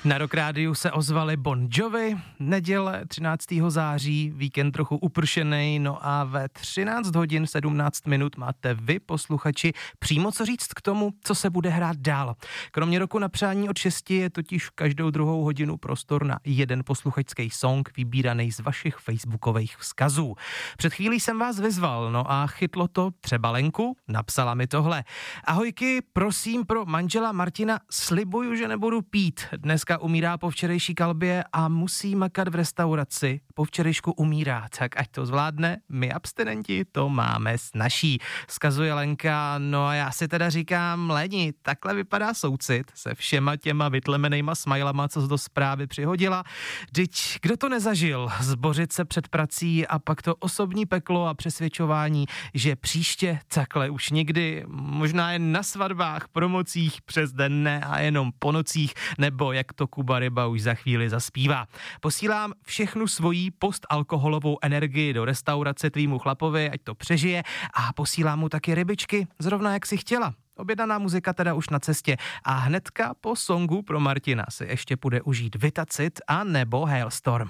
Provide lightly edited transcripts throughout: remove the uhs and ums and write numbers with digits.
Na Rock Rádiu se ozvali Bon Jovi, neděle 13. září, víkend trochu upršenej, no a ve 13 hodin 17 minut máte vy, posluchači, přímo co říct k tomu, co se bude hrát dál. Kromě roku na přání od 6 je totiž každou druhou hodinu prostor na jeden posluchačský song vybíraný z vašich facebookových vzkazů. Před chvílí jsem vás vyzval, no a chytlo to třeba Lenku, napsala mi tohle. Ahojky, prosím pro manžela Martina, slibuju, že nebudu pít. Dneska umírá po včerejší kalbě a musí makat v restauraci. Po včerejšku umírá, tak ať to zvládne, my abstinenti to máme snaží. Vzkazuje Lenka, no a já si teda říkám, Leni, takhle vypadá soucit se všema těma vytlemenejma smajlama, co do zprávy přihodila. Vždyť kdo to nezažil, zbořit se před prací a pak to osobní peklo a přesvědčování, že příště takhle už nikdy, možná jen na svatbách, promocích, přes den ne a jenom po nocích, nebo jak to Kuba Ryba už za chvíli zaspívá. Posílám všechnu svoji postalkoholovou energii do restaurace tvýmu chlapovi, ať to přežije, a posílám mu taky rybičky, zrovna jak si chtěla. Objednaná muzika teda už na cestě a hnedka po songu pro Martina si ještě půjde užít Vitacit a nebo Hailstorm.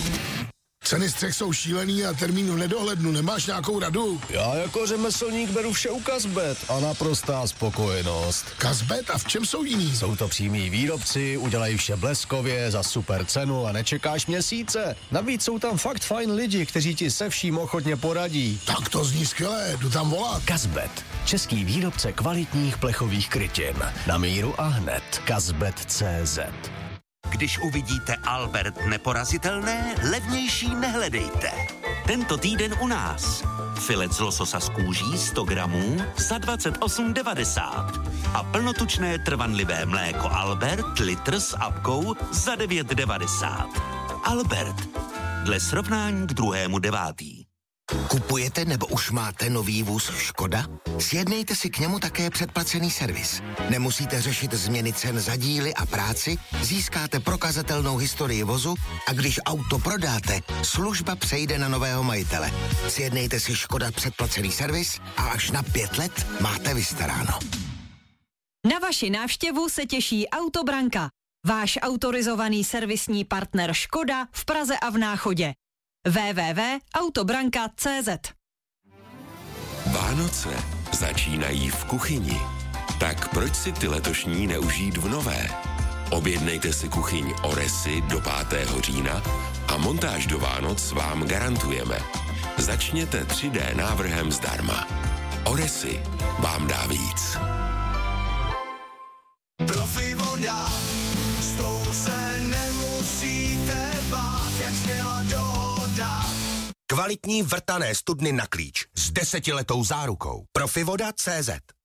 Ceny střech jsou šílený a termín v nedohlednu. Nemáš nějakou radu? Já jako řemeslník beru vše u Kazbet a naprostá spokojenost. Kazbet? A v čem jsou jiný? Jsou to přímí výrobci, udělají vše bleskově, za super cenu a nečekáš měsíce. Navíc jsou tam fakt fajn lidi, kteří ti se vším ochotně poradí. Tak to zní skvěle, jdu tam volat. Kazbet, český výrobce kvalitních plechových krytin. Na míru a hned. Kazbet.cz. Když uvidíte Albert neporazitelné, levnější nehledejte. Tento týden u nás. Filet z lososa z kůží 100 gramů za 28,90 a plnotučné trvanlivé mléko Albert litr s apkou za 9,90. Albert. Dle srovnání k 2.9. Kupujete nebo už máte nový vůz Škoda? Sjednejte si k němu také předplacený servis. Nemusíte řešit změny cen za díly a práci, získáte prokazatelnou historii vozu a když auto prodáte, služba přejde na nového majitele. Sjednejte si Škoda předplacený servis a až na 5 let máte vystaráno. Na vaši návštěvu se těší Autobranka, váš autorizovaný servisní partner Škoda v Praze a v Náchodě. www.autobranka.cz. Vánoce začínají v kuchyni. Tak proč si ty letošní neužít v nové? Objednejte si kuchyň Oresy do 5. října a montáž do Vánoc vám garantujeme. Začněte 3D návrhem zdarma. Oresy vám dá víc. Profi voda, s tou se nemusíte bát, jak zněla dohoda. Kvalitní vrtané studny na klíč s 10letou zárukou. Profivoda.cz